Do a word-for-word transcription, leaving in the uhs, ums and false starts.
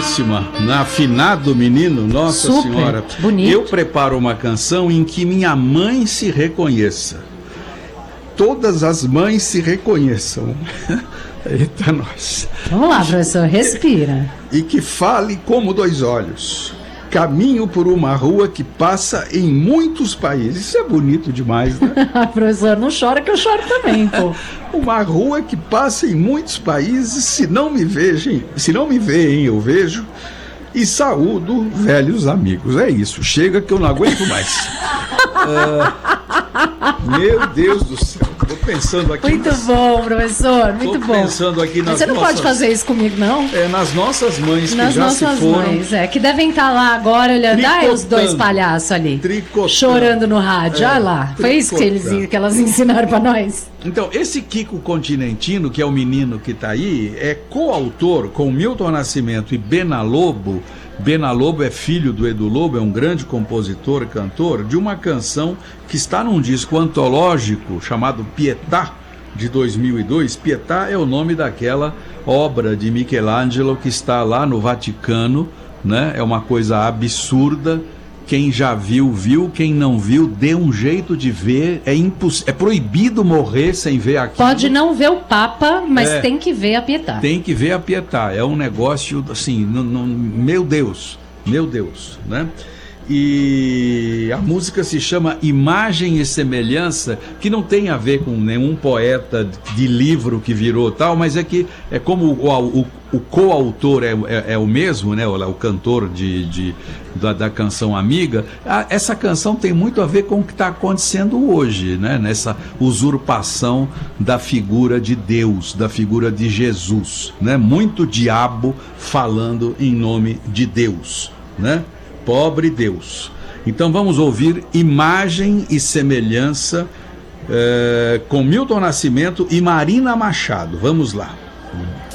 belíssima, na afinado menino, Nossa Super Senhora. bonito. Eu preparo uma canção em que minha mãe se reconheça. Todas as mães se reconheçam. Eita, nós. Vamos lá, professor, respira. E que fale como dois olhos. Caminho por uma rua que passa em muitos países. Isso é bonito demais, né? Professor, não chora que eu choro também, pô. Uma rua que passa em muitos países. Se não me vejem, se não me veem, eu vejo. E saúdo velhos amigos. É isso, chega que eu não aguento mais. uh, meu Deus do céu. Tô pensando aqui. Muito nas... bom, professor, muito Tô bom. pensando aqui nas Você não nossas... pode fazer isso comigo, não? É, nas nossas mães que nas já se nossas foram. Mães, é, que devem estar lá agora olhando. Ah, os dois palhaços ali. Tricotando. Chorando no rádio, É, olha lá. Foi isso que, eles, que elas ensinaram pra nós. Então, esse Kiko Continentino, que é o menino que tá aí, é coautor com Milton Nascimento e Bena Lobo. Bena Lobo é filho do Edu Lobo, é um grande compositor e cantor, de uma canção que está num disco antológico chamado Pietà, de dois mil e dois. Pietà é o nome daquela obra de Michelangelo que está lá no Vaticano, né? É uma coisa absurda. Quem já viu, viu. Quem não viu, dê um jeito de ver. É, imposs... é proibido morrer sem ver aquilo. Pode não ver o Papa, mas é, tem que ver a Pietà. Tem que ver a Pietà. É um negócio assim, não, não, meu Deus, meu Deus, né? E a música se chama Imagem e Semelhança, que não tem a ver com nenhum poeta de livro que virou tal, mas é que é como o, o, o coautor é, é, é o mesmo, né? O, o cantor de, de, da, da canção Amiga. A, essa canção tem muito a ver com o que está acontecendo hoje, né? Nessa usurpação da figura de Deus, da figura de Jesus, né? Muito diabo falando em nome de Deus, né? Pobre Deus. Então vamos ouvir Imagem e Semelhança é, com Milton Nascimento e Marina Machado. Vamos lá.